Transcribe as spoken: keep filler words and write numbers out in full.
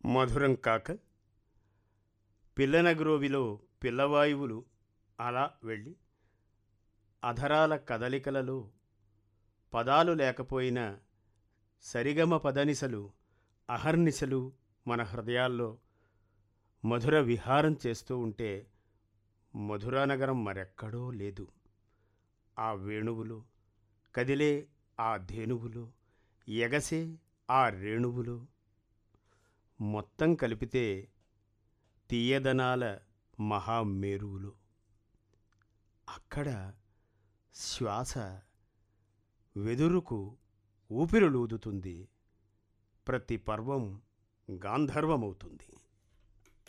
మధురం కాక పిల్లనగ్రోవిలో పిల్లవాయువులు అలా వెళ్ళి అధరాల కదలికలలో పదాలు లేకపోయినా సరిగమ పదనిసలు అహర్నిశలు మన హృదయాల్లో మధుర విహారం చేస్తూ ఉంటే మధురానగరం మరెక్కడో లేదు. ఆ వేణువులు కదిలే ఆ ధేనువులు ఎగసే ఆ రేణువులు మొత్తం కలిపితే తీయదనాల మహామేరువులు. అక్కడ శ్వాస వెదురుకు ఊపిరులూదుతుంది. ప్రతి పర్వం గాంధర్వమవుతుంది.